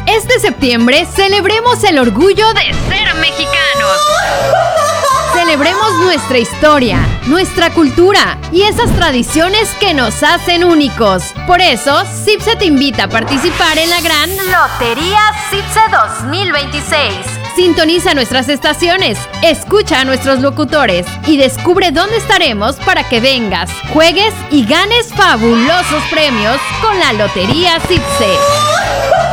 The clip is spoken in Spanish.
Este septiembre celebremos el orgullo de ser mexicanos. Celebremos nuestra historia, nuestra cultura y esas tradiciones que nos hacen únicos. Por eso, CIPSE te invita a participar en la gran Lotería CIPSE 2026. Sintoniza nuestras estaciones, escucha a nuestros locutores y descubre dónde estaremos para que vengas, juegues y ganes fabulosos premios con la Lotería CIPSE.